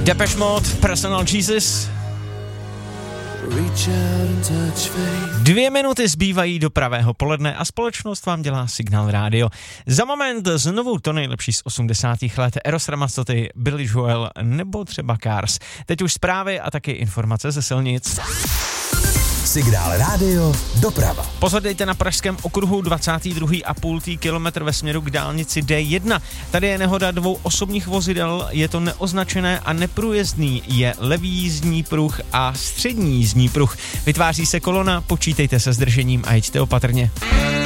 Depeche Mode, Personal Jesus. 2 minuty zbývají do pravého poledne a společnost vám dělá Signál rádio. Za moment znovu to nejlepší z 80. let, Eros Ramazzotti, Billy Joel nebo třeba Cars. Teď už zprávy a taky informace ze silnic. Signál rádio, doprava. Pozor, dejte na pražském okruhu 22,5 kilometr ve směru k dálnici D1. Tady je nehoda 2 osobních vozidel, je to neoznačené a neprůjezdný, je levý jízdní pruh a střední jízdní pruh. Vytváří se kolona, počítejte se zdržením a jeďte opatrně.